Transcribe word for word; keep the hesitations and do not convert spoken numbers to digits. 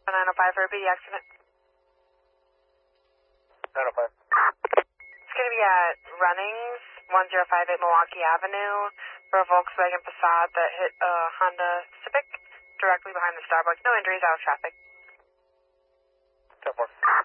nine oh five for a B D accident. nine oh five. It's going to be at Runnings, one oh five eight Milwaukee Avenue, for a Volkswagen Passat that hit a Honda Civic directly behind the Starbucks. No injuries, out of traffic. ten four.